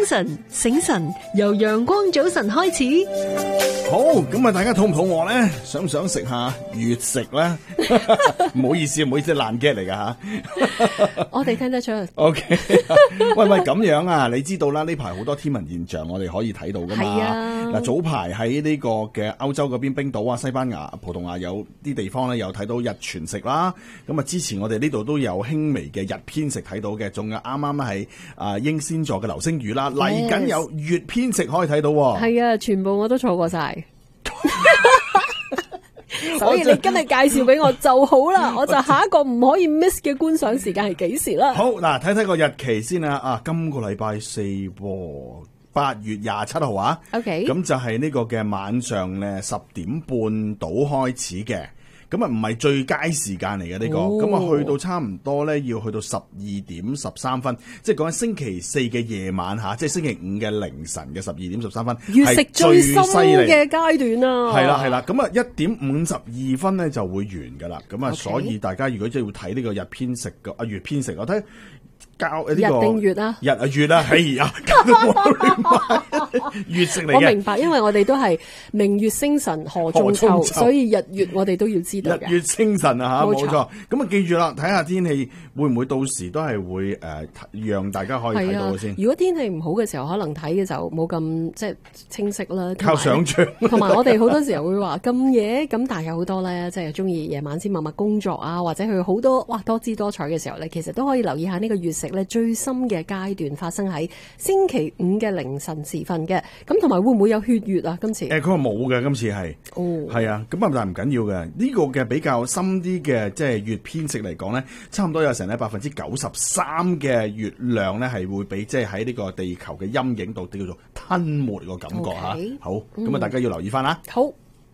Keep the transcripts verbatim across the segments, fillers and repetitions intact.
晨，醒神，由陽光早晨開始。 好，咁啊，大家肚唔肚餓咧？想唔想食下月食咧？唔好意思，唔好意思，爛 get 嚟噶吓。 我哋聽得出。 O K， 喂喂，咁樣啊？你知道啦，呢排好多天文現象，我哋可以睇到噶嘛。 係啊。嗱， 早排喺呢個嘅歐洲嗰邊，冰島啊、西班牙、葡萄牙有啲地方咧，有睇到日全食啦。咁啊，之前我哋呢度都有輕微嘅日偏食睇到嘅，仲有啱啱係啊英仙座嘅流星雨啦。嚟緊有月偏食可以睇到。 係啊，全部我都錯過晒。所以你今日介紹俾我就好啦，我就下一個唔可以 miss 嘅觀賞時間係幾時啦？ 好，嗱，睇睇個日期先啊！啊，今個禮拜四喎，八月廿七號啊。 OK， 咁就係呢個嘅晚上咧十點半到開始嘅。咁啊，唔係最佳時間嚟嘅呢個，咁啊、哦、去到差唔多咧，要去到十二點十三分，即係講緊星期四嘅夜晚吓，即係星期五嘅凌晨嘅十二點十三分， 月食最深嘅階段啊！ 係啦係啦，咁啊一點五十二分咧就會完噶啦，咁啊所以大家如果真係要睇呢個日偏食嘅啊月偏食，我睇。教呢、這個日定月啊？ 日啊月啊，係啊，月食嚟嘅。 我明白，因為我哋都係明月星辰賀中秋，所以日月我哋都要知道嘅。 日月星辰啊，吓，冇錯。咁啊，記住啦，睇下天氣會唔會到時都係會誒、呃，讓大家可以睇到先。 如果天氣唔好嘅時候，可能睇嘅就冇咁即係清晰啦。 靠想象。 同埋我哋好多時候會話咁夜，咁但係有好多咧，即係中意夜晚先默默工作啊，或者佢好多哇多姿多彩嘅時候咧，其實都可以留意下呢個月食。最深嘅階段發生喺星期五嘅凌晨時分嘅，咁同埋會唔會有血月啊？今次誒，佢話冇嘅，今次係，哦，係啊，咁啊，但係唔緊要嘅，呢個嘅比較深啲嘅，即係月偏食嚟講咧，差唔多有成咧百分之九十三嘅月亮咧係會俾即係喺呢個地球嘅陰影度叫做吞沒個感覺吓。Okay. 好，咁啊，嗯，大家要留意翻啦。 好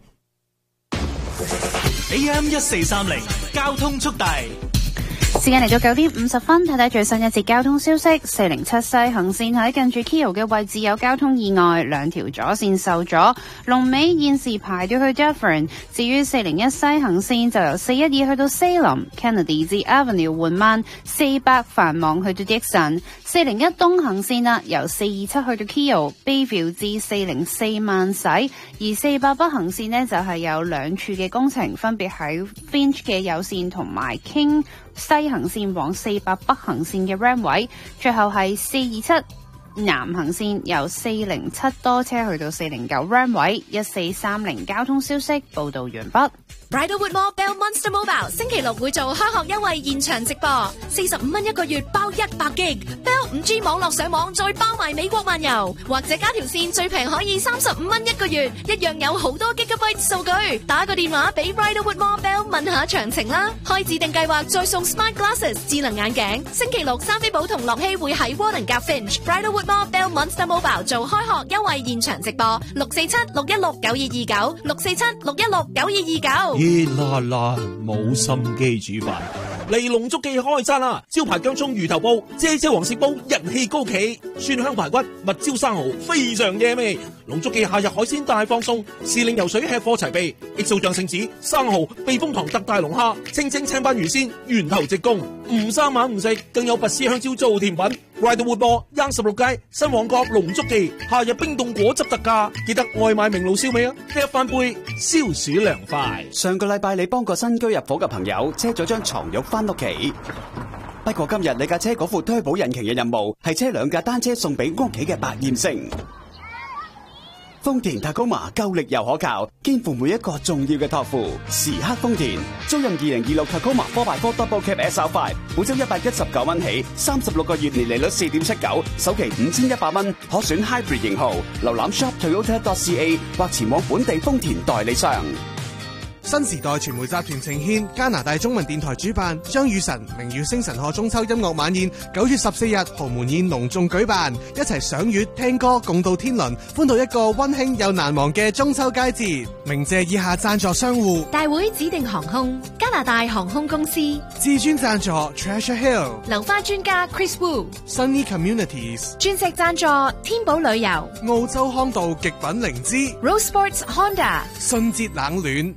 ，A M 一四三零交通速遞。 時間嚟到九點五十分，睇睇最新一節交通消息。四零七西行線喺近住 Kio 嘅位置有交通意外，兩條左線受阻，龍尾現時排到去 Dufferin。至於四零一西行線就由四一二去到 Salem Kennedy 至 Avenue 緩慢，四百繁忙去到 Dixon。四零一東行線啦，由四二七去到 Kio Bayview 至四零四慢駛，而四百北行線呢，就係有兩處嘅工程，分別喺 Finch 嘅有線同埋 King西行線往四百北行線嘅 RAM 位，最後係四二七南行線由四零七多車去到四零九 RAM 位。一四三零交通消息報道完畢。 Bridalwood Mall Bell Monster Mobile 星期六會做開學優惠現場直播，四十五蚊一個月包一百 G Bell 五 G 網絡上網，再包埋美國漫遊，或者加條線最平可以三十五蚊一個月，一樣有好多 Gigabyte 數據。打個電話俾 Bridalwood Mall Bell 問下詳情啦。開指定計劃再送 Smart Glasses 智能眼鏡。星期六三飛寶同樂希會喺窩倫夾 Finch Bridalwood Mall Bell Monster Mobile 做開學優惠現場直播，六四七六一六九二二九，六四七六一六九二二九。 熱辣辣冇心機煮飯，嚟龍竹記開餐啦！招牌薑蔥魚頭煲、姐姐黃色煲人氣高企，蒜香排骨、蜜椒生蠔非常惹味。龍竹記夏日海鮮大放送，時令游水吃貨齊備，X O醬聖子、生蠔、避風塘特大龍蝦、清蒸青斑魚鮮、源頭直供，唔生猛唔食，更有拔絲香蕉做甜品。Ridewood Mall 央十六街新旺角龍竹記夏日冰凍果汁特價，記得外賣名爐燒味啊！一翻杯消暑涼快。 上個禮拜你幫個新居入伙嘅朋友車咗張床褥翻屋企，不過今日你架車嗰副推保引擎嘅任務係車兩架單車送俾屋企嘅百厭星。豐田Tacoma夠力又可靠，肩負每一個重要嘅託付。時刻豐田，租賃二零二六Tacoma four by four Double Cab S R five， 每周一百一十九蚊起，三十六個月年利率四點七九，首期五千一百蚊，可選 Hybrid 型號。瀏覽 shop toyota dot c a 或前往本地豐田代理商。 新時代傳媒集團呈獻加拿大中文電台主辦張雨晨明月星辰賀中秋音樂晚宴，九月十四日豪門宴隆重舉辦，一齊賞月聽歌共度天倫，歡度一個溫馨又難忘嘅中秋佳節。鳴謝以下贊助商戶： 大會指定航空、加拿大航空公司、 至尊贊助 Treasure Hill、 流花專家 Chris Wu、 Sunny Communities、 鑽石贊助天寶旅遊、 澳洲康道極品靈芝、 Rose Sports Honda、 信捷冷暖。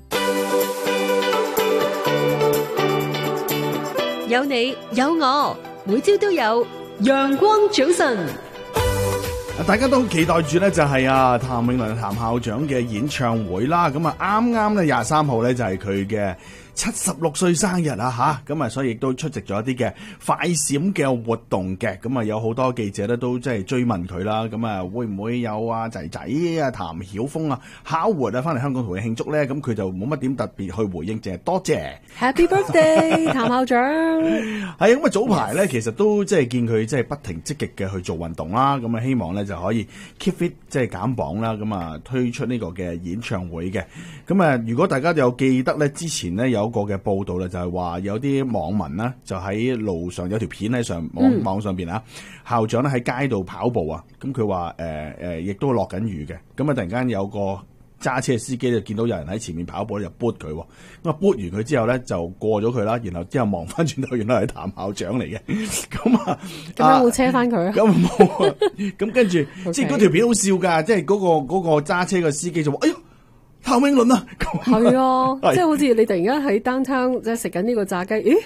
有你有我，每朝都有陽光早晨。 大家都好期待住咧，就係啊譚詠麟譚校長嘅演唱會啦。咁啊，啱啱咧廿三號咧就係佢嘅七十六歲生日啊吓，咁啊，所以亦都出席咗一啲嘅快閃嘅活動嘅。咁啊，有好多記者咧都即係追問佢啦。咁啊，會唔會有啊仔仔啊譚曉峰啊考活啊翻嚟香港同佢慶祝咧？咁佢就冇乜點特別去回應，淨係多謝 Happy Birthday 譚校長。 係咁啊，早排咧其實都即係見佢即係不停積極嘅去做運動啦。咁啊，希望咧就可以 keep fit 即係減磅啦。咁啊，推出呢個嘅演唱會嘅。咁啊，如果大家有記得咧，之前咧有個嘅報道咧，就係話有啲網民咧，就喺路上有條片喺上網、嗯、網上邊啊，校長咧喺街度跑步啊，咁佢話誒誒，亦都落緊雨嘅，咁啊突然間有個揸車司機就見到有人喺前面跑步就撥佢，咁啊撥完佢之後咧就過咗佢啦，然後之後望翻轉頭，原來係譚校長嚟嘅，咁啊咁有冇車翻佢啊？ 咁冇啊，咁跟住即係嗰條片好笑噶，即係嗰個嗰個揸車嘅司機就話，哎呀！譚詠麟啊， 係啊，即係好似你突然間喺 downtown 即係食緊呢個炸雞，咦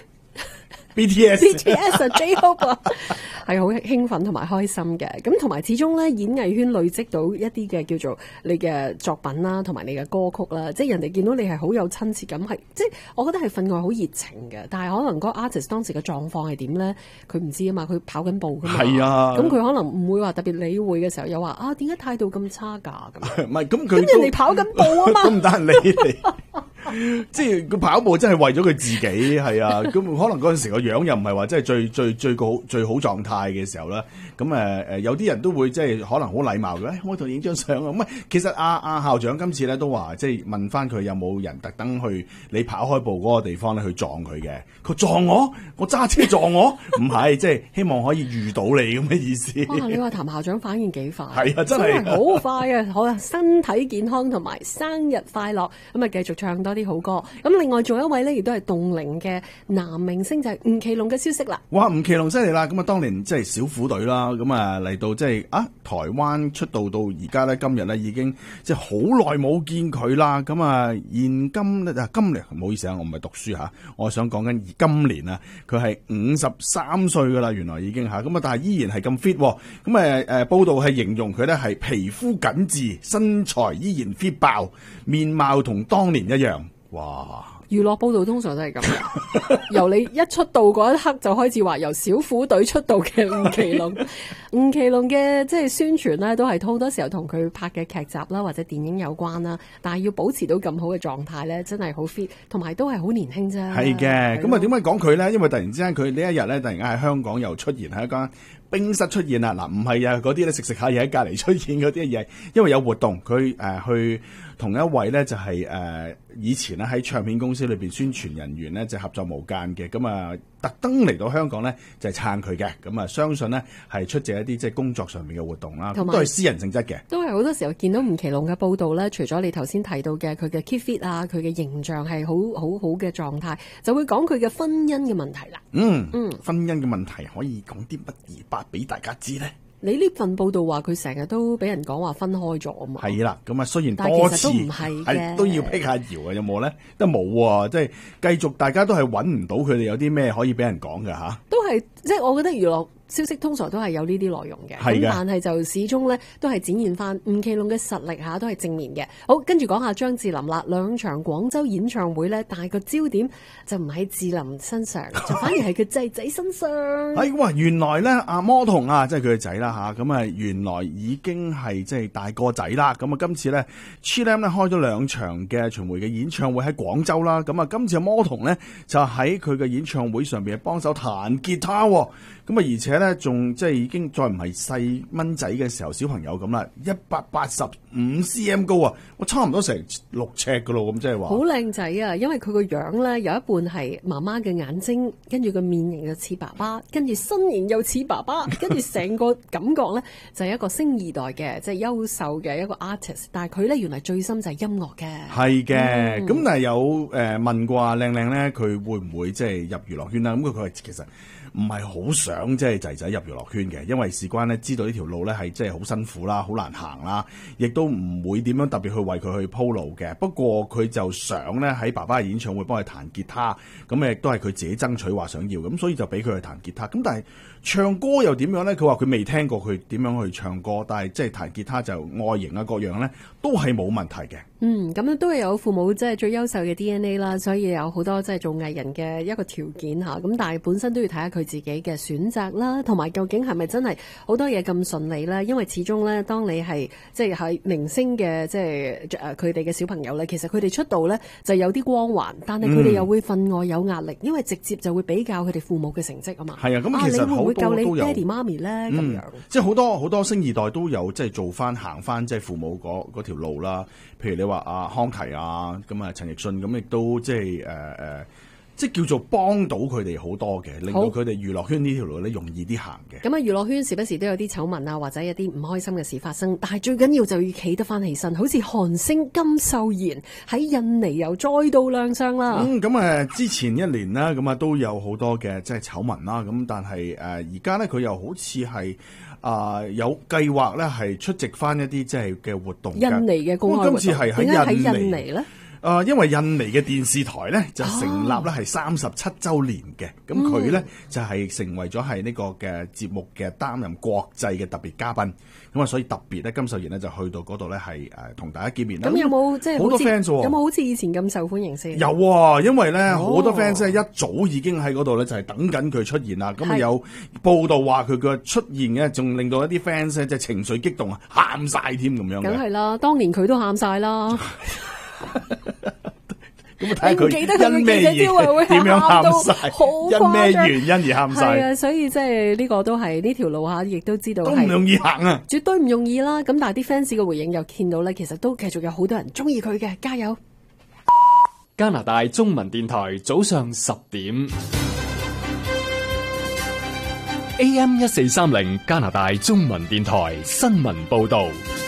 ？B T S B T S 啊 J-Hope 啊，係好興奮同埋開心嘅。咁同埋始終咧，演藝圈累積到一啲嘅叫做你嘅作品啦，同埋你嘅歌曲啦，即係人哋見到你係好有親切感，係即係我覺得係份外好熱情嘅。但係可能嗰個 artist 當時嘅狀況係點咧？佢唔知啊嘛，佢跑緊步㗎嘛。 係啊， 咁佢可能唔會話特別理會嘅時候，又話啊點解態度咁差㗎咁？ 唔係咁佢， 咁人哋跑緊步啊嘛， 都唔得人理你，即係佢跑步真係為咗佢自己係啊。咁可能嗰陣時個樣又唔係話真係最最最好最好狀態嘅時候啦。咁誒誒有啲人都會即係可能好禮貌嘅，誒我同你影張相啊。咁啊，其實阿阿校長今次咧都話即係問翻佢有冇人特登去你跑開步嗰個地方咧去撞佢嘅。佢撞我，我揸車撞我，唔係即係希望可以遇到你咁嘅意思。 哇！你話譚校長反應幾快？ 係啊，真係好快啊！好啊，身體健康同埋生日快樂。咁啊，繼續唱多啲好歌。咁另外仲有一位咧，亦都係凍齡嘅男明星，就係吳奇隆嘅消息啦。 哇！吳奇隆犀利啦！咁啊，當年即係小虎隊啦，咁啊嚟到即係啊台灣出道到而家咧，今日咧已經即係好耐冇見佢啦。咁啊，現今咧啊，今年唔好意思啊，我唔係讀書吓，我想講緊今年啊，佢係五十三歲噶啦，原來已經吓，咁啊，但係依然係咁 fit。咁誒誒，報道係形容佢咧係皮膚緊緻，身材依然 fit 爆，面貌同當年一樣。哇！ 娛樂報道通常都係咁嘅，由你一出道嗰一刻就開始話由小虎隊出道嘅吳奇隆，吳奇隆嘅即係宣傳咧，都係好多時候同佢拍嘅劇集啦或者電影有關啦。但係要保持到咁好嘅狀態咧，真係好 fit，同埋都係好年輕啫。 係嘅，咁啊點解講佢咧？因為突然之間佢呢一日咧，突然間喺香港又出現喺一間冰室出現啦。嗱，唔係啊，嗰啲咧食食下嘢喺隔離出現嗰啲嘢，因為有活動，佢誒、呃、去同一位咧就係、是、誒、呃、以前咧喺唱片公司裏邊宣傳人員咧就是、合作無間嘅，咁啊特登嚟到香港咧就係、是、撐佢嘅，咁啊相信咧係出席一啲即係工作上面嘅活動啦，都係私人性質嘅。 都係好多時候見到吳奇隆嘅報導咧，除咗你頭先提到嘅佢嘅 keep fit 啊，佢嘅形象係好好好嘅狀態，就會講佢嘅婚姻嘅問題啦。 嗯嗯，婚姻嘅問題可以講啲乜嘢把俾大家知咧？ 你呢份報道話佢成日都俾人講話分開咗啊嘛？係啦，咁啊雖然多次都唔係嘅， 都要辟下謠啊，有冇咧？都冇喎，即係繼續大家都係揾唔到佢哋有啲咩可以俾人講㗎吓。都係即係我覺得娛樂消息通常都係有呢啲內容嘅，咁但係就始終咧都係展現翻吳奇隆嘅實力嚇，都係正面嘅。好，跟住講下張智霖啦，兩場廣州演唱會咧，但係個焦點就唔喺智霖身上，就反而係佢仔仔身上。 係哇，原來咧阿魔童啊，即係佢嘅仔啦嚇，咁啊原來已經係即係大個仔啦。咁啊今次咧 Chilam 咧開咗兩場嘅巡迴嘅演唱會喺廣州啦。咁啊今次阿魔童咧就喺佢嘅演唱會上邊幫手彈吉他喎。咁啊，而且咧，仲即係已經再唔係細蚊仔嘅時候，小朋友咁啦，一百八十五 cm 高啊，我差唔多成六尺噶咯，咁即係話。好靚仔啊！因為佢個樣咧有一半係媽媽嘅眼睛，跟住個面型就似爸爸，跟住身形又似爸爸，跟住成個感覺咧就係一個星二代嘅，即係優秀嘅一個 artist。但係佢咧原來最深就係音樂嘅。係嘅，咁、嗯、但係有誒、呃、問過阿靚靚咧，佢會唔會即係入娛樂圈啦？咁佢佢其實唔係好想想即係仔仔入娛樂圈嘅，因為事關咧知道呢條路咧係即係好辛苦啦，好難行啦，亦都唔會點樣特別去為佢去鋪路嘅。不過佢就想咧喺爸爸嘅演唱會幫佢彈吉他，咁亦都係佢自己爭取話想要，咁所以就俾佢去彈吉他。咁但係唱歌又點樣咧？佢話佢未聽過佢點樣去唱歌，但係即係彈吉他就外形啊各樣咧都係冇問題嘅。 嗯，咁樣都係有父母即係最優秀嘅 D N A 啦，所以有好多即係做藝人嘅一個條件嚇。咁但係本身都要睇下佢自己嘅選擇啦，同埋究竟係咪真係好多嘢咁順利咧？因為始終咧，當你係即係係明星嘅即係誒佢哋嘅小朋友咧，其實佢哋出道咧就有啲光環，但係佢哋又會分外有壓力，因為直接就會比較佢哋父母嘅成績啊嘛。 係啊，咁其實好多都有。啊，你會唔會救你爹哋媽咪咧？咁樣、嗯、即係好多好多星二代都有即係做翻行翻即係父母嗰嗰條路啦。譬如你話阿康琪啊，咁啊陳奕迅咁亦都即係誒誒，即係叫做幫到佢哋好多嘅，令到佢哋娛樂圈呢條路咧容易啲行嘅。咁啊，娛樂圈時不時都有啲醜聞啊，或者有啲唔開心嘅事發生，但係最緊要就要企得翻起身，好似韓星金秀賢喺印尼又再度亮相啦。嗯，咁啊，之前一年啦，咁啊都有好多嘅即係醜聞啦，咁但係誒而家咧佢又好似係。啊、呃，有計劃咧，係出席翻一啲即係嘅活動。印尼嘅公開活動，今次係喺印尼咧。啊、呃，因為印尼嘅電視台咧就成立咧係三十七週年嘅，咁佢咧就係、是、成為咗係呢個嘅節目嘅擔任國際嘅特別嘉賓，咁啊所以特別咧金秀賢咧就去到嗰度咧係誒同大家見面啦。咁有冇即係好多 fans 喎？有冇好似以前咁受歡迎先？有啊，因為咧好、哦、多 fans 一早已經喺嗰度咧就係等緊佢出現啦。咁啊有報道話佢嘅出現嘅仲令到一啲 fans 咧即係情緒激動啊，喊晒添咁樣嘅。梗係啦，當年佢都喊晒啦。咁睇佢因咩嘢點樣喊晒，因咩原因而喊晒？係啊，所以即係呢個都係呢條路下，亦都知道都唔容易行啊，絕對唔容易啦。咁但係啲 fans 嘅回應又見到咧，其實都繼續有好多人中意佢嘅，加油！ 加拿大中文電台早上十點 ，A M 一四三零加拿大中文電台新聞報道。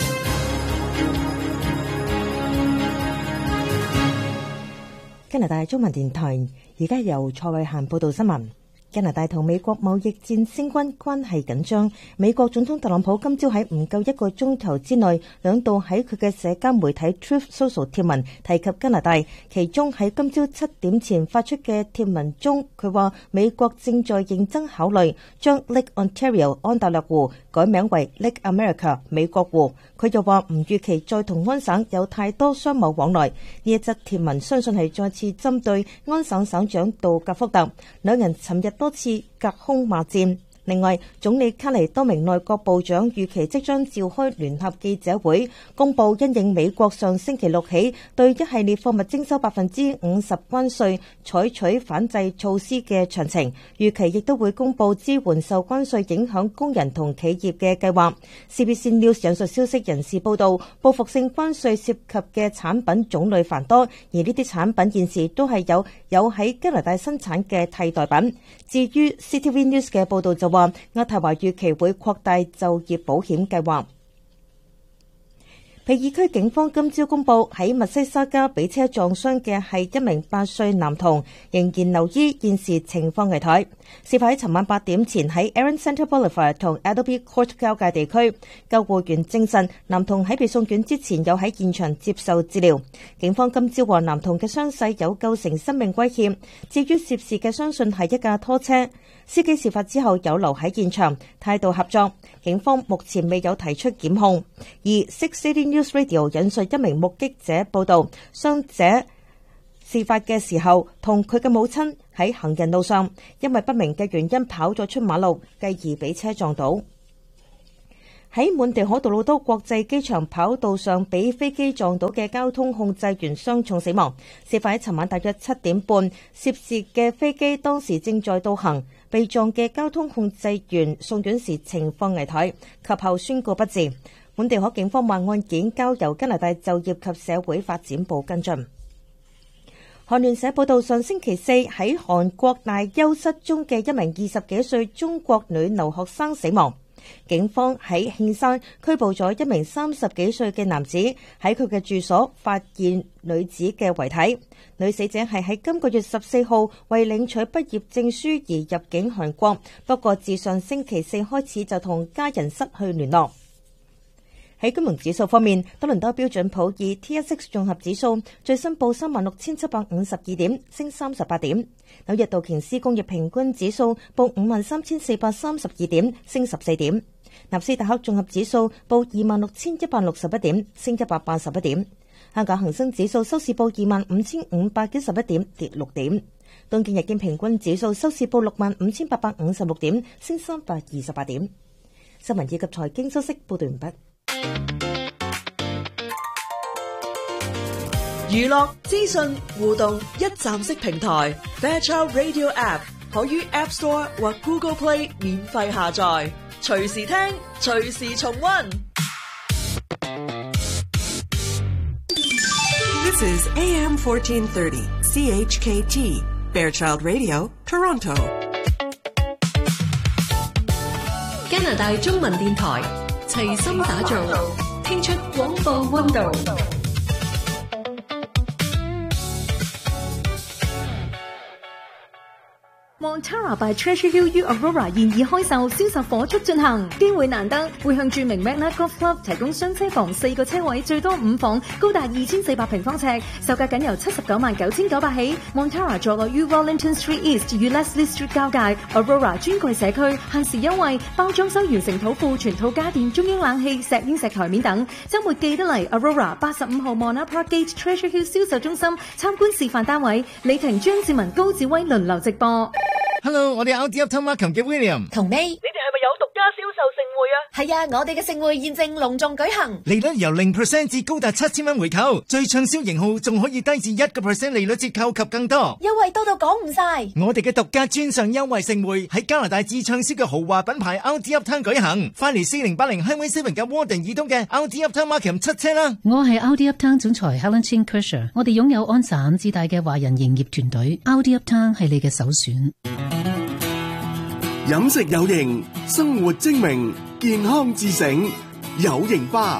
加拿大中文電台而家由蔡慧嫻報道新聞。加拿大同美國貿易戰升溫，關係緊張。美國總統特朗普今朝喺唔夠一個鐘頭之內，兩度喺佢嘅社交媒體 Truth Social 貼文提及加拿大。其中喺今朝七點前發出嘅貼文中，佢話美國正在認真考慮將 Lake Ontario 安大略湖改名為 Lake America 美國湖。佢又話唔預期再同安省有太多商貿往來。呢一則貼文相信係再次針對安省省長杜格福特，兩人尋日多次隔空罵戰。另外，總理卡尼多名內閣部長預期即將召開聯合記者會，公佈因應美國上星期六起對一系列貨物徵收百分之五十關稅，採取反制措施嘅詳情。預期亦都會公佈支援受關稅影響工人同企業嘅計劃。C B C News 引述消息人士報道，報復性關稅涉及嘅產品種類繁多，而呢啲產品現時都係有有喺加拿大生產嘅替代品。至於 C T V News 嘅報道就話，渥太華預期會擴大就業保險計劃。皮爾區警方今朝公布，喺密西沙加被車撞傷嘅係一名八歲男童，仍然留醫，現時情況危殆。事發喺尋晚八點前喺 Erin Centre Boulevard 同 Adobe Court 交界地區，救護員證實男童喺被送院之前有喺現場接受治療。警方今朝話男童嘅傷勢有構成生命威脅。至於涉事嘅相信係一架拖車，司機事發之後有留喺現場，態度合作。警方目前未有提出檢控。而Six City News Radio 引述一名目擊者報道，傷者事發嘅時候同佢嘅母親喺行人路上，因為不明嘅原因跑咗出馬路，繼而俾車撞到。喺滿地可杜魯多國際機場跑道上俾飛機撞到嘅交通控制員傷重死亡。事發喺尋晚大約七點半，涉事嘅飛機當時正在倒行，被撞嘅交通控制員送院時情況危殆，及後宣告不治。滿地可警方話案件交由加拿大就業及社會發展部跟進。韓聯社報道，上星期四喺韓國大邱失蹤嘅一名二十幾歲中國女留學生死亡。 警方喺慶山拘捕咗一名三十幾歲嘅男子，喺佢嘅住所發現女子嘅遺體。女死者係喺今個月十四號為領取畢業證書而入境韓國，不過自上星期四開始就同家人失去聯絡。喺金融指數方面，多倫多標準普爾 T 十六 綜合指數最新報三萬六千七百五十二點，升三十八點。紐約道瓊斯工業平均指數報五萬三千四百三十二點，升十四點。納斯達克綜合指數報二萬六千一百六十一點，升一百八十一點。香港恒生指數收市報二萬五千五百一十一點，跌六點。東京日經平均指數收市報六萬五千八百五十六點，升三百二十八點。新聞以及財經消息報道完畢。 娛樂資訊互動一站式平台 Fairchild Radio App 可於 App Store 或 Google Play 免費下載，隨時聽，隨時重溫。 This is A M fourteen thirty C H K T Fairchild Radio Toronto。 加拿大中文電台齊心打造，聽出廣播溫度。 Montara by Treasure Hill U Aurora 現已開售，銷售火速進行，機會難得，會向著名 Magna Golf Club 提供雙車房四個車位，最多五房，高達二千四百平方尺，售價僅由七十九萬九千九百起。Montara 坐落於 Wellington Street East 與 Leslie Street 交界 ，Aurora 專櫃社區，限時優惠，包裝修完成土庫、全套家電、中央冷氣、石英石台面等。週末記得嚟 Aurora 八十五號 Mona Park Gate Treasure Hill 銷售中心參觀示範單位，李婷、張志文、高志威輪流直播。 Hello， 我哋 R D Uptown Markham 嘅 William 同 May， 你哋係咪有獨家銷售盛會啊？ 係啊，我哋嘅盛會現正隆重舉行， 利率由零 percent 至高達七千蚊回購，最暢銷型號仲可以低至一個 percent 利率折扣及更多， 優惠多到講唔晒。 我哋嘅獨家專上優惠盛會喺加拿大至暢銷嘅豪華品牌 R D Uptown 舉行，翻嚟四零八零 Highway Seven 嘅 Warden 以東嘅 R D Uptown Markham 七車啦。 我係 R D Uptown 總裁 Helen Chin Kershaw， 我哋擁有安省五至大嘅華人營業團隊 ，R D Uptown 係你嘅首選。 飲食有型，生活精明，健康自醒，有型吧。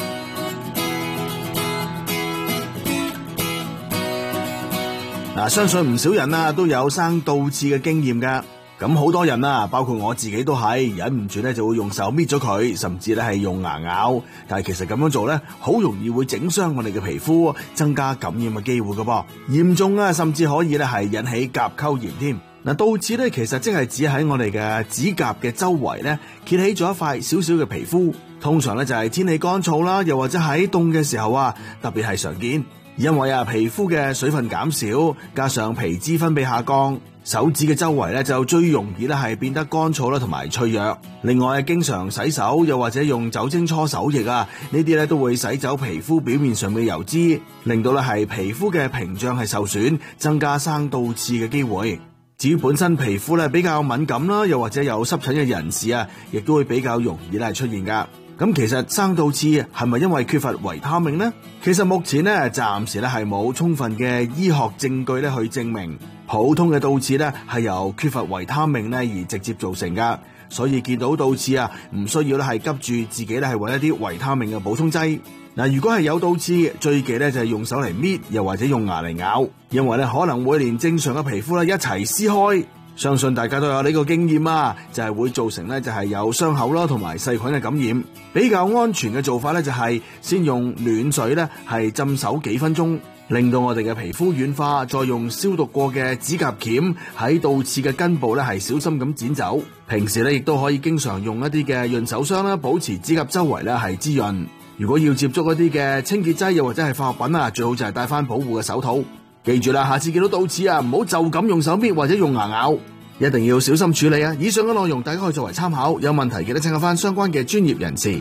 嗱，相信唔少人啊都有生倒刺嘅經驗噶。咁好多人啊，包括我自己都係忍唔住咧，就會用手搣咗佢，甚至咧係用牙咬。但係其實咁樣做咧，好容易會整傷我哋嘅皮膚，增加感染嘅機會噶噃。嚴重啊，甚至可以咧係引起甲溝炎添。嗱，倒刺咧其實即係指喺我哋嘅指甲嘅周圍咧揭起咗一塊少少嘅皮膚，通常咧就係天氣乾燥啦，又或者喺凍嘅時候啊，特別係常見。因為啊皮膚嘅水分減少，加上皮脂分泌下降，手指嘅周圍咧就最容易咧係變得乾燥啦同埋脆弱。另外經常洗手又或者用酒精搓手液啊，呢啲咧都會洗走皮膚表面上嘅油脂，令到咧係皮膚嘅屏障係受損，增加生倒刺嘅機會。至於本身皮膚咧比較敏感啦，又或者有濕疹嘅人士啊，亦都會比較容易咧出現噶。咁其實生倒刺係咪因為缺乏維他命呢？其實目前咧暫時咧係冇充分嘅醫學證據咧去證明普通嘅倒刺咧係由缺乏維他命咧而直接造成噶。所以見到倒刺啊，唔需要咧係急住自己咧係揾一啲維他命嘅補充劑。嗱，如果係有倒刺，最忌咧就係用手嚟搣，又或者用牙嚟咬，因為咧可能會連正常嘅皮膚咧一齊撕開。相信大家都有呢個經驗啊，就係會造成咧就係有傷口啦，同埋細菌嘅感染。比較安全嘅做法咧就係先用暖水咧係浸手幾分鐘，令到我哋嘅皮膚軟化，再用消毒過嘅指甲鉗喺倒刺嘅根部咧係小心咁剪走。平時咧亦都可以經常用一啲嘅潤手霜啦，保持指甲周圍咧係滋潤。如果要接觸一啲嘅清潔劑又或者係化學品啊，最好就係戴翻保護嘅手套。記住啦，下次見到倒刺啊，唔好就咁用手搣或者用牙咬，一定要小心處理啊！以上嘅內容大家可以作為參考，有問題記得請教翻相關嘅專業人士。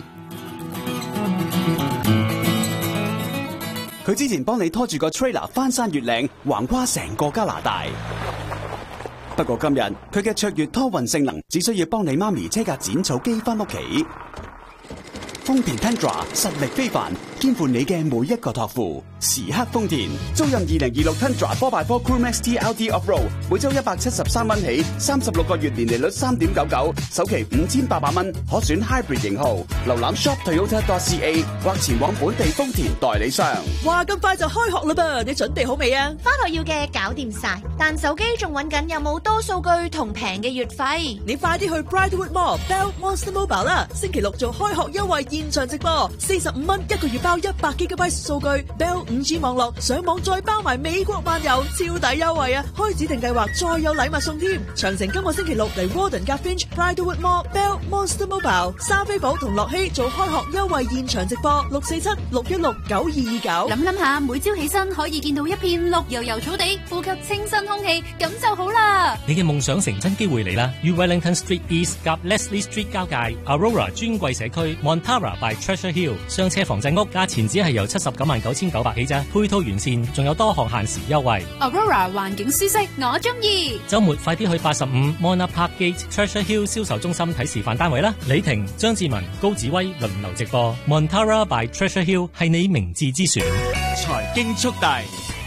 佢之前幫你拖住個 trailer 翻山越嶺，橫跨成個加拿大。不過今日佢嘅卓越拖運性能，只需要幫你媽咪車架剪草機翻屋企。豐田 Tundra 實力非凡， 肩負你嘅每一個託付。時刻豐田，租任二零二六 Tundra 四 by 四 Crew Max T L T Off-Road， 每周一百七十三蚊起，三十六個月年利率三點九九，首期五千八百蚊，可選 Hybrid 型號。瀏覽 shop toyota dot c a 或前往本地豐田代理商。 話咁快就開學啦噃，你準備好未啊？ 返學要嘅搞掂晒，但手機仲揾緊有冇多數據同平嘅月費。 你快啲去 Brightwood Mall Bell Monster Mobile 啦！星期六做開學優惠現場直播，四十五蚊一個月包一百 G B 數據 ，Bell 五 G 網絡上網再包埋美國漫遊，超抵優惠啊！開指定計劃再有禮物送添。詳情今個星期六嚟 Warden 加 Finch Brightwood Mall Bell Monster Mobile， 莎菲寶同樂希做開學優惠現場直播，六四七六一六九二二九。 諗諗下，每朝起身可以見到一片綠油油草地，呼吸清新空氣，咁就好啦。 你嘅夢想成真機會嚟啦！於 Wellington Street East 夾 Leslie Street 交界 Aurora 專櫃社區 Montara by Treasure Hill 雙車房仔屋，價錢只係由七十九萬九千九百起咋，配套完善，仲有多項限時優惠。 Aurora 環境舒適，我中意。 週末快啲去八十五 Mona Park Gate Treasure Hill 銷售中心睇示範單位啦！李婷、張志文、高子威輪流直播 Montara by Treasure Hill 係你明智之選。 財經速遞。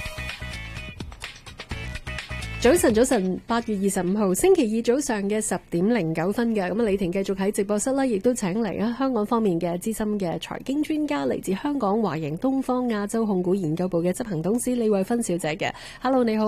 早晨，早晨，八月二十五號星期二早上嘅十點零九分嘅，咁啊李婷繼續喺直播室啦，亦都請嚟啊香港方面嘅資深嘅財經專家，嚟自香港華盈東方亞洲控股研究部嘅執行董事李慧芬小姐嘅。Hello， 你好。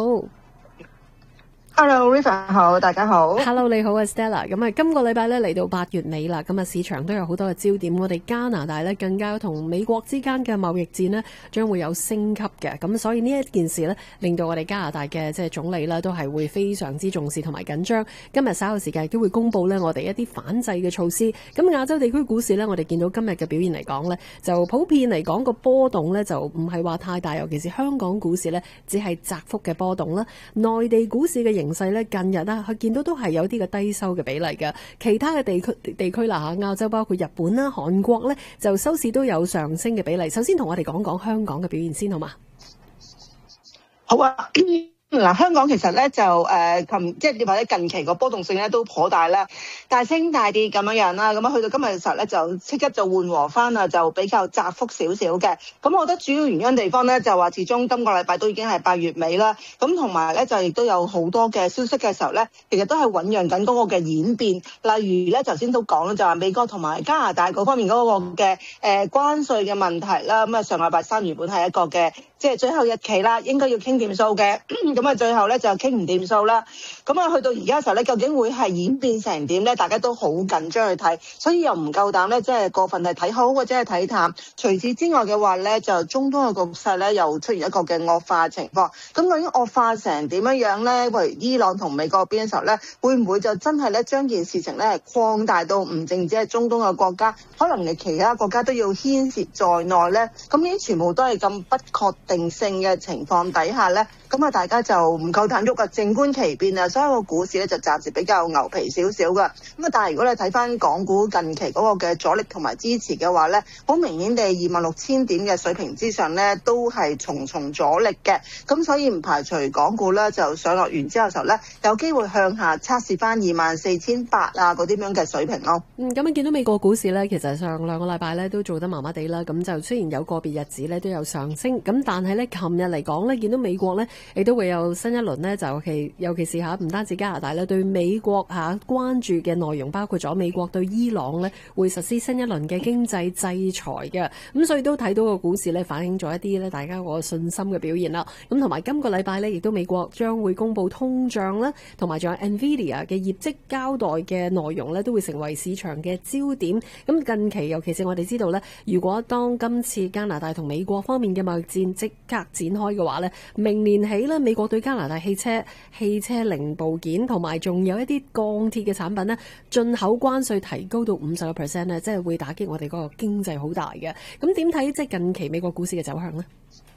Hello，River 好，大家好。 Hello， 你好啊 Stella。咁啊，今個禮拜咧嚟到八月尾啦，咁啊市場都有好多嘅焦點。我哋加拿大咧更加同美國之間嘅貿易戰呢將會有升級嘅。咁所以呢一件事呢，令到我哋加拿大嘅即係總理呢都係會非常之重視同埋緊張。今日稍後時間亦都會公布呢我哋一啲反制嘅措施。咁亞洲地區股市呢，我哋見到今日嘅表現嚟講呢，就普遍嚟講個波動呢就唔係話太大，尤其是香港股市呢，只係窄幅嘅波動啦。內地股市嘅形勢咧，近日啦，佢見到都係有啲嘅低收嘅比例嘅。其他嘅地區地區啦嚇，亞洲包括日本啦、韓國咧，就收市都有上升嘅比例。首先同我哋講講香港嘅表現先，好嘛？ 好啊。嗱，香港其實咧就誒近即係或者近期個波動性咧都頗大啦，大升大跌咁樣樣啦，咁啊去到今日嘅時候咧就即刻就緩和翻啦，就比較窄幅少少嘅。咁我覺得主要原因地方咧就話始終今個禮拜都已經係八月尾啦，咁同埋咧就亦都有好多嘅消息嘅時候咧，其實都係醖釀緊嗰個嘅演變。例如咧頭先都講啦，就話美國同埋加拿大嗰方面嗰個嘅誒關稅嘅問題啦，咁啊上禮拜三原本係一個嘅即係最後日期啦，應該要傾掂數嘅。咁啊，最後咧就傾唔掂數啦。咁啊，去到而家嘅時候咧，究竟會係演變成點咧？大家都好緊張去睇，所以又唔夠膽咧，即係過分係睇好或者係睇淡。除此之外嘅話咧，就中東嘅局勢咧又出現一個嘅惡化情況。咁究竟惡化成點樣樣咧？譬如伊朗同美國嗰邊嘅時候咧，會唔會就真係咧將件事情咧係擴大到唔淨止係中東嘅國家，可能你其他國家都要牽涉在內咧？咁呢啲全部都係咁不確定性嘅情況底下咧，咁啊大家就唔夠膽喐啊，靜觀其變啊，所以個股市咧就暫時比較牛皮少少噶。咁啊，但係如果你睇翻港股近期嗰個嘅阻力同埋支持嘅話咧，好明顯地二萬六千點嘅水平之上咧，都係重重阻力嘅。咁所以唔排除港股咧就上落完之後嘅時候咧，有機會向下測試翻二萬四千八啊嗰啲樣嘅水平咯。 嗯，咁啊見到美國股市咧，其實上兩個禮拜咧都做得麻麻地啦。咁就雖然有個別日子咧都有上升，咁但係咧琴日嚟講咧，見到美國咧亦都會有新一輪呢，就其尤其是嚇唔單止加拿大咧，對美國嚇關注嘅內容包括咗美國對伊朗咧會實施新一輪嘅經濟制裁嘅，咁所以都睇到個股市咧反映咗一啲咧大家個信心嘅表現啦。咁同埋今個禮拜咧，亦都美國將會公布通脹啦，同埋仲有 Nvidia 嘅業績交代嘅內容咧，都會成為市場嘅焦點。咁近期尤其是我哋知道咧，如果當今次加拿大同美國方面嘅貿易戰即刻展開嘅話咧，明年起咧美國對加拿大汽車、汽車零部件同埋仲有一啲鋼鐵嘅產品呢，進口關稅提高到五十個 percent 咧，即係會打擊我哋嗰個經濟好大嘅。咁點睇即係近期美國股市嘅走向呢？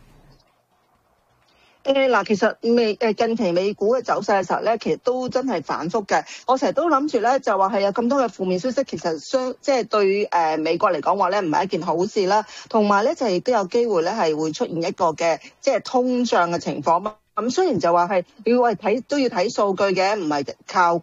誒嗱，其實美誒近期美股嘅走勢嘅時候咧，其實都真係反覆嘅。我成日都諗住咧，就話係有咁多嘅負面消息，其實相即係對誒美國嚟講話咧，唔係一件好事啦。同埋咧，就亦都有機會咧係會出現一個嘅即係通脹嘅情況。咁雖然就話係要係睇都要睇數據嘅，唔係靠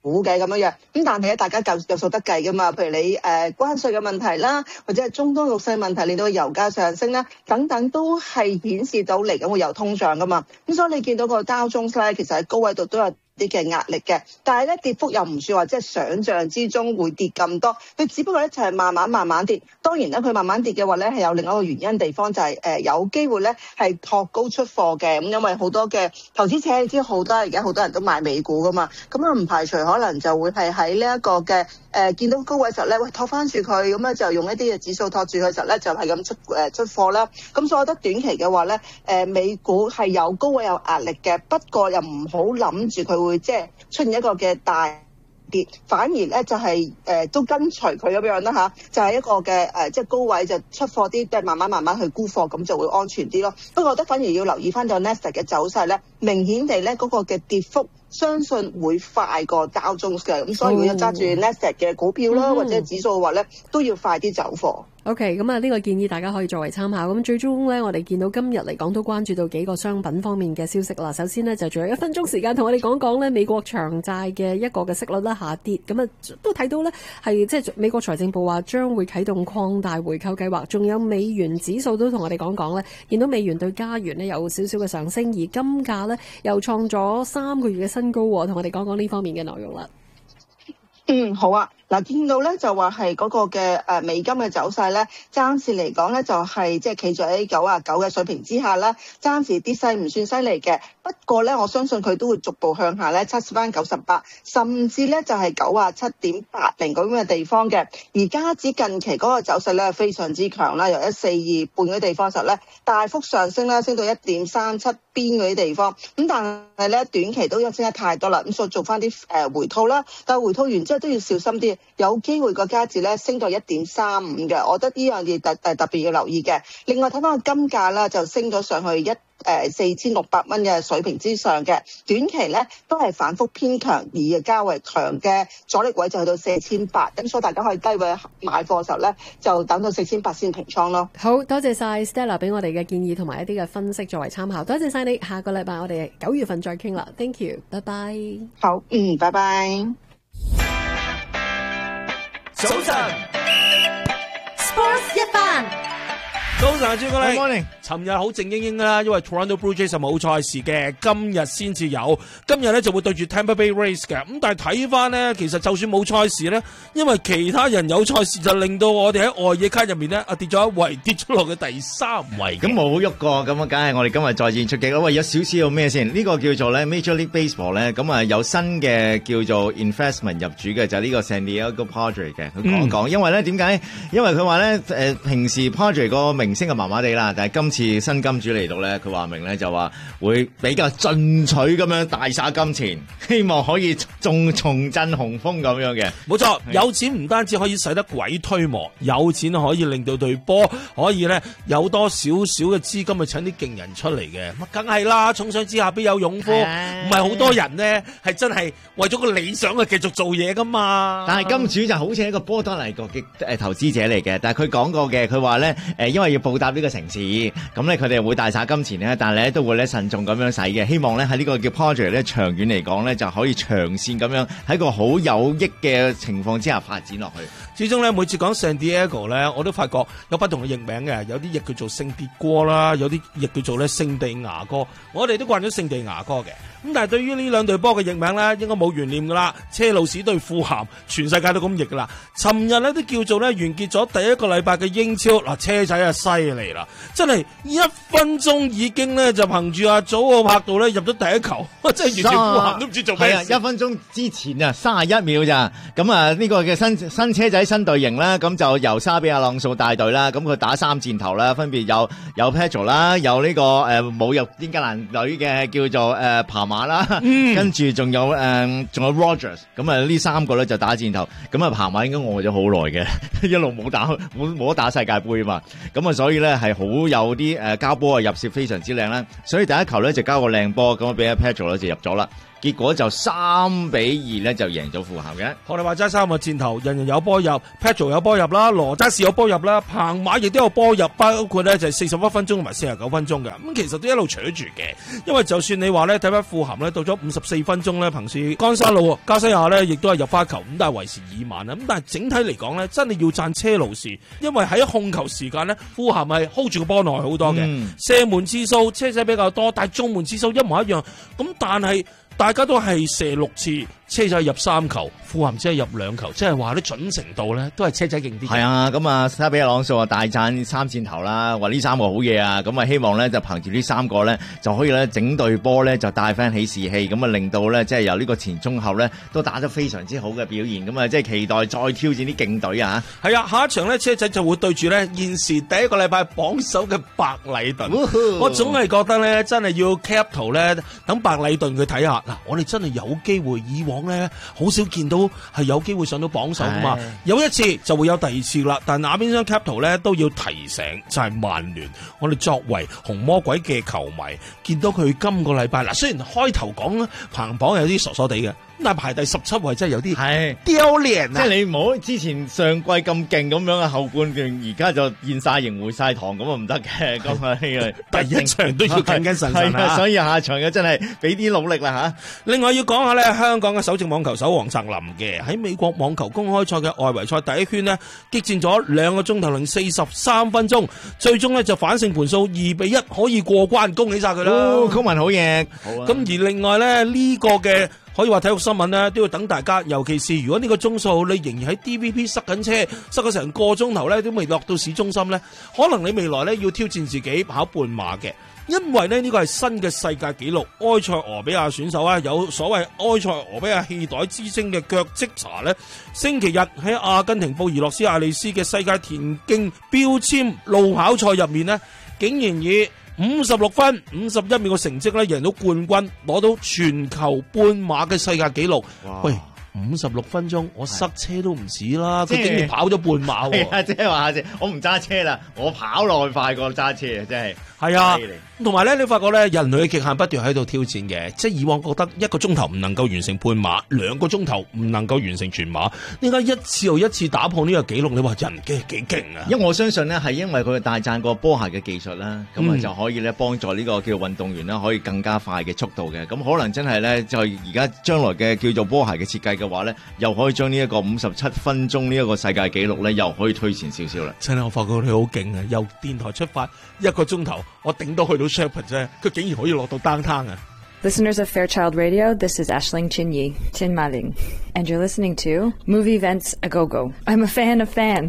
估嘅咁樣樣，咁但係咧大家夠有數得計噶嘛？譬如你誒、呃、關稅嘅問題啦，或者係中東局勢問題令到油價上升啦，等等都係顯示到嚟緊會有通脹噶嘛。咁所以你見到個Dow Jones咧，其實喺高位度都有啲嘅壓力嘅，但係咧跌幅又唔算話即係想像之中會跌咁多，佢只不過咧就係慢慢慢慢跌。當然咧，佢慢慢跌嘅話咧係有另外一個原因地方就係、是、誒、呃、有機會咧係托高出貨嘅，咁因為好多嘅投資者你知好多而家好多人都買美股噶嘛，咁啊唔排除可能就會係喺呢一個嘅誒、呃、見到高位時候咧，喂托翻住佢，咁咧就用一啲嘅指數托住佢時候咧就係咁出誒、呃、出貨啦。咁所以我覺得短期嘅話咧，誒、呃、美股係有高位有壓力嘅，不過又唔好諗住佢會即係出現一個嘅大跌，反而咧就係、是、誒、呃、都跟隨佢咁樣啦嚇，就係、是、一個嘅誒、呃、即係高位就出貨啲，即係慢慢慢慢去沽貨，咁就會安全啲咯。不過我覺得反而要留意翻個 Nasdaq 嘅走勢咧，明顯地咧嗰、那個嘅跌幅相信會快過Dow Jones嘅，咁所以如果揸住 Nasdaq 嘅股票啦、嗯、或者指數嘅話咧，都要快啲走貨。 OK，咁啊呢個建議大家可以作為參考。咁最終呢，我哋見到今日嚟講都關注到幾個商品方面嘅消息啦。首先呢，就仲有一分鐘時間同我哋講講呢美國長債嘅一個嘅息率啦下跌。咁啊都睇到呢係即係美國財政部話將會啟動擴大回購計劃。仲有美元指數都同我哋講講呢，見到美元對加元呢有少少嘅上升，而金價呢又創咗三個月嘅新高。同我哋講講呢方面嘅內容啦。 嗯，好啊。嗱，見到咧就話係嗰個嘅誒美金嘅走勢咧，暫時嚟講咧就係即係企咗喺九啊九嘅水平之下啦，暫時跌勢唔算犀利嘅。不過咧，我相信佢都會逐步向下咧，測試翻九十八，甚至咧就係九啊七點八零咁嘅地方嘅。而加指近期嗰個走勢咧係非常之強啦，由一四二半嗰啲地方時候咧大幅上升啦，升到一點三七邊嗰啲地方。咁但係咧短期都因升得太多啦，咁所以做翻啲誒回吐啦。但係回吐完之後都要小心啲。有機會個加字咧升到一點三五嘅，我覺得呢樣嘢特誒特別要留意嘅。另外睇翻個金價啦，就升咗上去一誒四千六百蚊嘅水平之上嘅，短期咧都係反覆偏強，而較為強嘅阻力位就去到四千八，咁所以大家可以低位買貨嘅時候咧，就等到四千八先平倉咯。 好多謝晒 Stella 俾我哋嘅建議同埋一啲嘅分析作為參考，多謝晒你。下個禮拜我哋九月份再傾啦 ，Thank you， 拜拜。 好，嗯，拜拜。 早晨 ，Sports 一番。 早晨，朱哥你。 Good morning。 尋日好靜英英啦，因為 Toronto Blue Jays 冇賽事嘅，今日先至有。今日咧就會對住 Tampa Bay Rays 嘅。咁但係睇翻咧，其實就算冇賽事咧，因為其他人有賽事，就令到我哋喺外野卡入面咧啊跌咗一位，跌咗落嘅第三位。 咁冇喐過，咁啊，梗係我哋今日再戰出擊啦。喂，有少少有咩先？呢、這個叫做咧 Major League Baseball 咧，咁啊有新嘅叫做 investment 入主嘅，就係、是、呢個 San Diego Padre 嘅。佢講一講，嗯、因為咧點解？因為佢話咧誒，平時 Padre 個明星係麻麻地啦，但係今次新金主嚟到咧，佢話明咧就話會比較進取咁樣大灑金錢，希望可以重重振雄風咁樣嘅。 冇錯，有錢唔單止可以使得鬼推磨，有錢可以令到隊波可以咧有多少少嘅資金去請啲勁人出嚟嘅。咁梗係啦，重賞之下必有勇夫，唔係好多人呢係真係為咗個理想去繼續做嘢噶嘛。 但係金主就好似一個波多黎各嘅誒投資者嚟嘅，但係佢講過嘅，佢話咧誒，因為要報答呢個城市，咁咧佢哋會大灑金錢咧，但係咧都會咧慎重咁樣使嘅，希望咧喺呢個叫 project 咧長遠嚟講咧就可以長線咁樣喺個好有益嘅情況之下發展落去。 始終咧每次講 San Diego 咧，我都發覺有不同嘅譯名嘅，有啲譯叫做聖迭戈啦，有啲譯叫做咧聖地牙哥，我哋都慣咗聖地牙哥嘅。咁但係對於呢兩隊波嘅譯名咧，應該冇懸念噶啦。車路士對富咸，全世界都咁譯噶啦。尋日咧都叫做咧完結咗第一個禮拜嘅英超，嗱車仔啊犀利啦，真係一分鐘已經咧就憑住阿祖奧柏度咧入咗第一球，真係完全富咸都唔知做咩事。 係啊，一分鐘之前啊，三十一秒咋？咁啊呢個嘅新新車仔新隊型啦，咁就由沙比亞朗素帶隊啦，咁佢打三箭頭啦，分別有有 Pedro 啦，有呢、這個誒冇、呃、入英格蘭隊嘅叫做誒爬馬啦，嗯、跟住仲有誒仲、呃、有 Rogers， 咁啊呢三個咧就打箭頭，咁啊爬馬應該餓咗好耐嘅，一路冇打冇冇得打世界盃嘛，咁啊所以咧係好有啲誒交波啊入射非常之靚啦，所以第一球咧就交個靚波，咁啊俾阿 Pedro 咧就入咗啦。 結果就三比二咧就贏咗富咸嘅。 我哋話齋三個箭頭，人人有波入 ，Pedro 有波入啦，羅渣士有波入啦，彭馬亦都有波入，包括咧就係四十一分鐘同埋四十九分鐘嘅。咁其實都一路扯住嘅，因為就算你話咧睇翻富咸咧，到咗五十四分鐘咧，憑住干沙路加西亞咧，亦都係入花球，咁但係為時已晚啦。咁但係整體嚟講咧，真係要讚車路士，因為喺控球時間咧，富咸係 hold 住個波內好多嘅， 嗯、 射門次數車仔比較多，但係中門次數一模一樣。咁但係大家都係射六次，車仔入三球，富咸只係入兩球，即係話啲準程度咧都係車仔勁啲。 係啊，咁啊，沙比亞朗素啊大讚三箭頭啦，話呢三個好嘢啊，咁啊希望咧就憑住呢三個咧就可以咧整隊波咧就帶翻起士氣，咁啊令到咧即係由呢個前中後咧都打得非常之好嘅表現，咁啊即係期待再挑戰啲勁隊啊！ 係啊，下一場咧車仔就會對住咧現時第一個禮拜榜首嘅白禮頓。我總係覺得咧真係要 cap 圖咧，等白禮頓佢睇下。嗱，我哋真係有機會，以往咧好少見到係有機會上到榜首噶嘛，有一次就會有第二次啦。但係那邊張 cap 圖咧都要提醒，就係曼聯。我哋作為紅魔鬼嘅球迷，見到佢今個禮拜嗱，雖然開頭講排行榜有啲傻傻地嘅。但係排第十七位真係有啲係丟臉啊！ 即係你唔好之前上季咁勁咁樣嘅後半段，而家就現晒形回晒堂咁啊唔得嘅。咁啊， 第一場都要緊緊神神啊！ 所以下場嘅真係俾啲努力啦吓。 另外要講下咧，香港嘅首席網球手黃澤林嘅喺美國網球公開賽嘅外圍賽第一圈呢，激戰咗兩個鐘頭零四十三分鐘，最終呢就反勝盤數二比一可以過關，恭喜晒佢啦！ 哦，公民好嘢。 咁而另外咧呢個嘅。可以話體育新聞咧都要等大家，尤其是如果呢個鐘數你仍然喺 D V P 塞緊車，塞咗成個鐘頭咧都未落到市中心咧，可能你未來咧要挑戰自己跑半馬嘅，因為咧呢個係新嘅世界紀錄。埃塞俄比亞選手啊，有所謂埃塞俄比亞氣袋之稱嘅腳跡查咧，星期日喺阿根廷布宜諾斯艾利斯嘅世界田徑標籤路跑賽入面呢，竟然以五十六分五十一秒嘅成績咧，贏到冠軍，攞到全球半馬嘅世界紀錄。喂，五十六分鐘，我塞車都唔止啦，佢竟然跑咗半馬喎。 係啊，即係話我唔揸車啦，我跑落去快過揸車啊，真係。 係啊，同埋咧，你發覺咧，人類嘅極限不斷喺度挑戰嘅，即係以往覺得一個鐘頭唔能夠完成半馬，兩個鐘頭唔能夠完成全馬，點解一次又一次打破呢個紀錄？你話人嘅幾勁啊！ 因為我相信呢，係因為佢大讚個波鞋嘅技術啦，咁啊、嗯、就可以咧幫助呢個叫運動員啦，可以更加快嘅速度嘅。咁可能真係咧，就而家將來嘅叫做波鞋嘅設計嘅話咧，又可以將呢一個五十七分鐘呢一個世界紀錄咧，又可以推前少少啦。 真係我發覺你好勁啊！由電台出發一個鐘頭，我頂多去到 Shepherd 啫，佢竟然可以落到 downtown 啊！ Listeners of Fairchild Radio, this is Ashling Chinyi, Chin Maling, and you're listening to Movie Events A Go Go. I'm a fan of fans.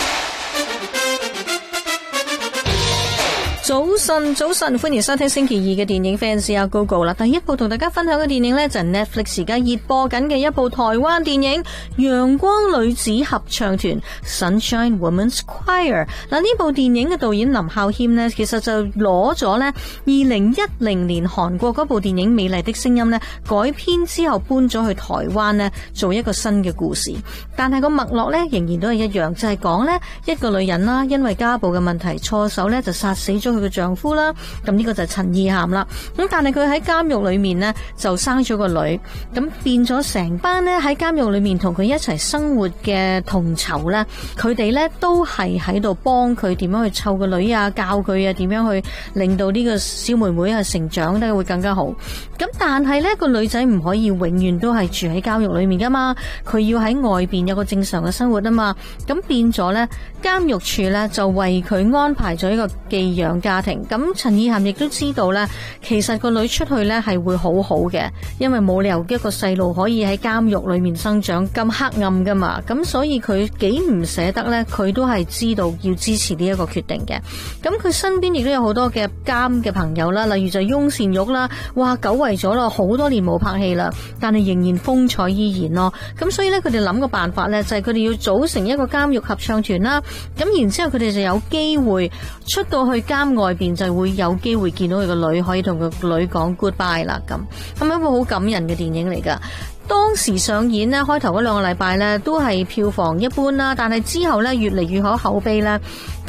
早晨，早晨，歡迎收聽星期二嘅電影 Fans 啊 Go Go 啦！第一部同大家分享嘅電影呢，就係 Netflix 而家熱播緊嘅一部台灣電影《陽光女子合唱團》Sunshine Women's Choir。嗱，呢部電影嘅導演林孝謙呢，其實就攞咗呢二零一零年韓國嗰部電影《美麗的聲音》呢改編之後搬咗去台灣呢做一個新嘅故事，但係個脈絡呢仍然都係一樣，就係講呢一個女人啦，因為家暴嘅問題，錯手呢就殺死咗佢嘅丈夫啦，咁呢個就係陳意涵啦。咁但係佢喺監獄裏面呢，就生咗個女，咁變咗成班呢喺監獄裏面同佢一齊生活嘅同囚呢，佢哋呢都係喺度幫佢點樣去湊個女啊，教佢啊點樣去令到呢個小妹妹啊成長得會更加好。咁但係呢個女仔唔可以永遠都係住喺監獄裏面噶嘛，佢要喺外邊有個正常嘅生活啊嘛。咁變咗呢監獄處呢就為佢安排咗一個寄養家庭。咁陳意涵亦都知道呢，其實個女出去呢係會好好嘅，因為冇理由一個細路可以喺監獄裏面生長咁黑暗噶嘛。咁所以佢幾唔捨得呢，佢都係知道要支持呢一個決定嘅。咁佢身邊亦都有好多嘅監嘅朋友啦，例如就翁倩玉啦，哇久違咗啦，好多年冇拍戲啦，但係仍然風采依然咯。咁所以呢，佢哋諗個辦法呢，就係佢哋要組成一個監獄合唱團啦。咁然之後佢哋就有機會出到去監外邊，就會有機會見到佢個女，可以同佢個女講 goodbye 啦。咁係咪一部好感人嘅電影嚟噶？當時上演呢，開頭嗰兩個禮拜呢都係票房一般啦，但係之後呢越嚟越好口碑啦，跟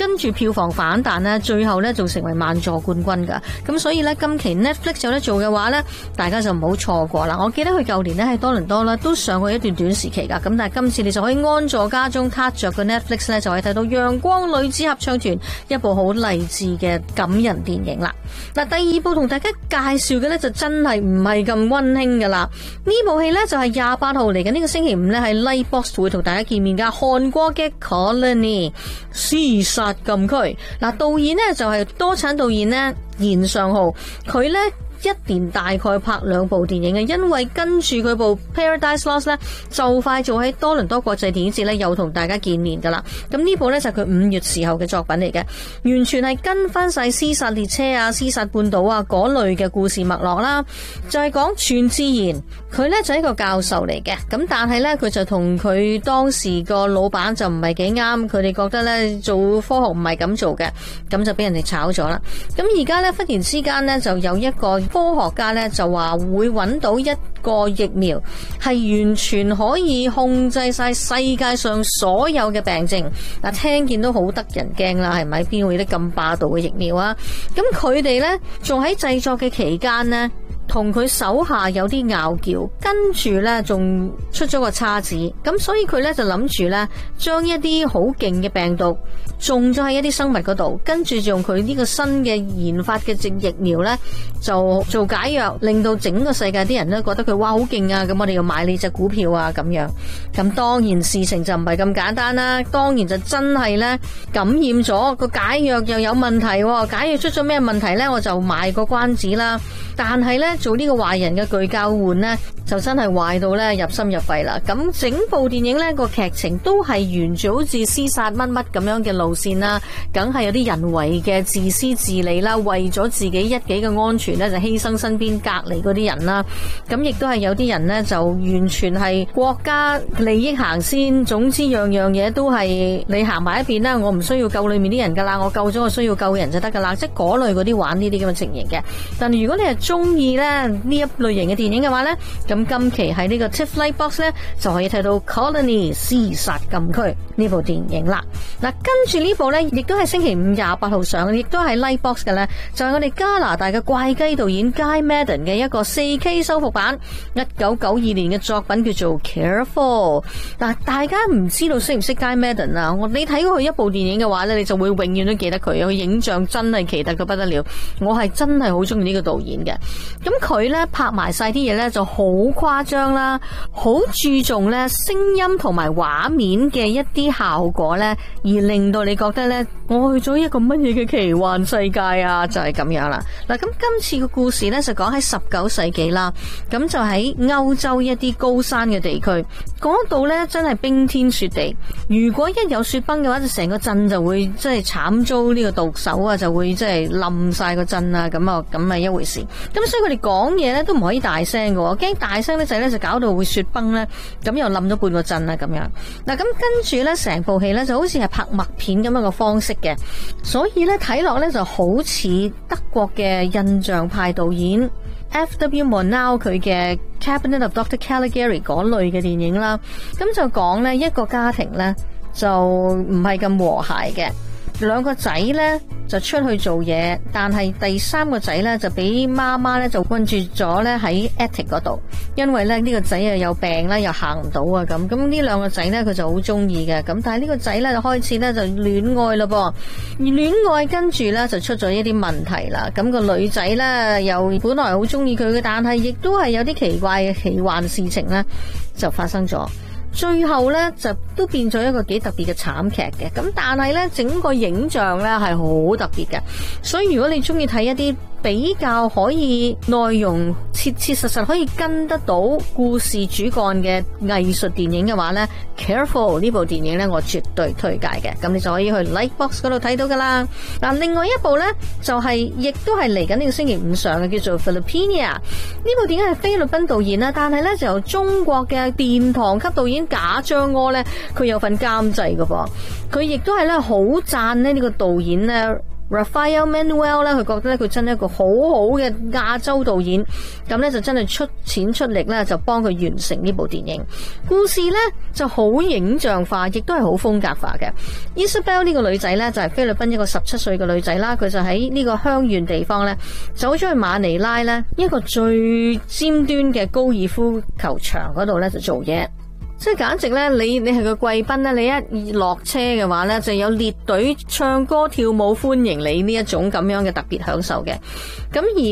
跟住票房反彈呢，最後呢就成為萬座冠軍噶。咁所以呢，今期 Netflix 有得做嘅話呢，大家就唔好錯過啦。我記得佢舊年呢喺多倫多呢都上過一段短時期噶，咁但係今次你就可以安坐家中，撻着個 Netflix 呢，就可以睇到陽光女子合唱團一部好勵志嘅感人電影啦。嗱，第二部同大家介紹嘅呢，就真係唔係咁溫馨噶啦。呢部戲呢，就係廿八號嚟緊呢個星期五呢，係 Lightbox 會同大家見面噶。韓國嘅 Colony 屍殺禁區，嗱，導演呢，就係多產導演呢，嚴尚浩，佢呢。一年大概拍兩部電影嘅，因為跟住佢部 Paradise Lost 咧，就快做喺多倫多國際電影節咧，又同大家見面噶啦。咁呢部咧就係佢五月時候嘅作品嚟嘅，完全係跟翻晒屍殺列車啊、屍殺半島啊嗰類嘅故事脈絡啦。就係講全智賢，佢咧就係一個教授嚟嘅，咁但係咧佢就同佢當時個老闆就唔係幾啱，佢哋覺得咧做科學唔係咁做嘅，咁就俾人哋炒咗啦。咁而家咧忽然之間咧就有一個科學家咧就話會揾到一個疫苗，係完全可以控制晒世界上所有嘅病症。嗱，聽見都好得人驚啦，係咪？邊會有啲咁霸道嘅疫苗啊？咁佢哋咧仲喺製作嘅期間呢，同佢手下有啲拗撬，跟住呢仲出咗個叉子，咁所以佢呢就諗住呢將一啲好勁嘅病毒種咗喺一啲生物嗰度，跟住就用佢呢個新嘅研發嘅隻疫苗呢就做解藥，令到整個世界啲人都覺得佢哇好勁啊！咁我哋要買你隻股票啊咁樣。咁當然事情就唔係咁簡單啦，當然就真係呢感染咗個解藥又有問題，解藥出咗咩問題呢？我就賣個關子啦。但係呢，做呢個壞人嘅巨交換呢，就真係壞到呢入心入肺啦。咁整部電影呢個劇情都係沿住好似屍殺乜乜咁樣嘅路線啦，梗係有啲人為嘅自私自利啦，為咗自己一己嘅安全呢，就犧牲身邊隔離嗰啲人啦。咁亦都係有啲人呢，就完全係國家利益行先，總之樣樣嘢都係你行埋一邊啦，我唔需要救裏面啲人噶啦，我救咗我需要救人就得噶啦，即係嗰類嗰啲玩呢啲咁嘅情形嘅。但係如果你係中意咧呢一類型嘅電影嘅話呢，咁今期喺呢個 T I F F Lightbox 呢，就可以睇到 Colony 屍殺禁區呢部電影啦。嗱，跟住呢部呢，亦都係星期五廿八號上，亦都係 Lightbox 嘅呢，就係我哋加拿大嘅怪雞導演 Guy Maddin 嘅一個 四 K 修復版，一九九二年嘅作品叫做 Careful。嗱，大家唔知道識唔識 Guy Maddin 啊？我你睇過佢一部電影嘅話呢，你就會永遠都記得佢，佢影像真係奇特到不得了。我係真係好中意呢個導演嘅。咁佢咧拍埋晒啲嘢咧就好誇張啦，好注重咧聲音同埋畫面嘅一啲效果咧，而令到你覺得咧我去咗一個乜嘢嘅奇幻世界啊，就係咁樣啦。嗱，咁今次嘅故事咧就講喺十九世紀啦，咁就喺歐洲一啲高山嘅地區，嗰度咧真係冰天雪地，如果一有雪崩嘅話，就成個鎮就會即係慘遭呢個毒手啊，就會即係冧晒個鎮啊，咁啊咁啊一回事。咁所以佢哋講嘢咧都唔可以大聲嘅，驚大聲咧就咧就搞到會雪崩咧，咁又冧咗半個鎮啦咁樣。嗱，咁跟住咧成部戲咧就好似係拍默片咁樣嘅方式嘅，所以咧睇落咧就好似德國嘅印象派導演 F W Murnau 佢嘅 Cabinet of Doctor Caligari 嗰類嘅電影啦。咁就講咧一個家庭咧就唔係咁和諧嘅。兩個仔咧就出去做嘢，但係第三個仔咧就俾媽媽咧就困住咗咧喺 attic 嗰度，因為咧呢個仔又有病啦，又行唔到啊咁。咁呢兩個仔咧佢就好中意嘅，咁但係呢個仔咧就開始咧就戀愛咯噃，而戀愛跟住咧就出咗一啲問題啦。咁個女仔咧又本來好中意佢嘅，但係亦都係有啲奇怪嘅奇幻事情咧就發生咗。最後咧就都變咗一個幾特別嘅慘劇嘅，咁但係咧整個影像咧係好特別嘅，所以如果你中意睇一啲比較可以內容切切實實可以跟得到故事主幹嘅藝術電影嘅話呢， Careful 呢部電影呢，我絕對推介嘅，咁你就可以去 Lightbox 嗰度睇到噶啦。嗱，另外一部呢，就係、是、亦都係嚟緊呢個星期五上嘅，叫做 Philippines。呢部電影係菲律賓導演啦，但係呢就由中國嘅殿堂級導演賈樟柯呢，佢有份監製噶噃，佢亦都係呢好讚呢呢個導演呢 Rafael Manuel 咧，佢覺得咧佢真係一個好好嘅亞洲導演，咁咧就真係出錢出力咧，就幫佢完成呢部電影。故事咧就好影像化，亦都係好風格化嘅。Isabel 呢個女仔咧就係菲律賓一個十七歲嘅女仔啦，佢就喺呢個鄉縣地方咧走咗去馬尼拉咧一個最尖端嘅高爾夫球場嗰度咧就做嘢。即係簡直咧，你你係個貴賓咧，你一落車嘅話咧，就有列隊唱歌跳舞歡迎你呢一種咁樣嘅特別享受嘅。咁而